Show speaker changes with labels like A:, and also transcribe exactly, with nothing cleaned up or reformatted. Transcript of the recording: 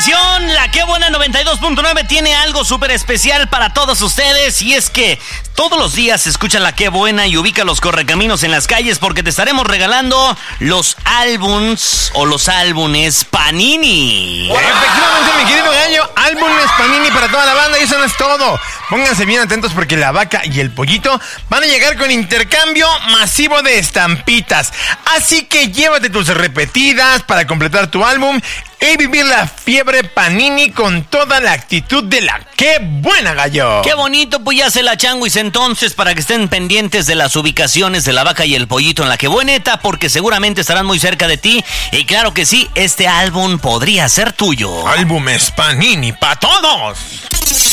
A: estación, la Qué Buena noventa y dos punto nueve, tiene algo súper especial para todos ustedes. Y es que todos los días escucha la Qué Buena y ubica los correcaminos en las calles, porque te estaremos regalando los álbums o los álbumes Panini.
B: Efectivamente, mi querido gallo, álbumes Panini para toda la banda. Y eso no es todo. Pónganse bien atentos porque la vaca y el pollito van a llegar con intercambio masivo de estampitas. Así que llévate tus repetidas para completar tu álbum y vivir la fiebre Panini con toda la actitud de la Qué Buena, gallo.
A: Qué bonito, pues ya se la changuis entonces, para que estén pendientes de las ubicaciones de la vaca y el pollito en la Qué Bueneta, porque seguramente estarán muy cerca de ti. Y claro que sí, este álbum podría ser tuyo.
B: Álbumes Panini para todos.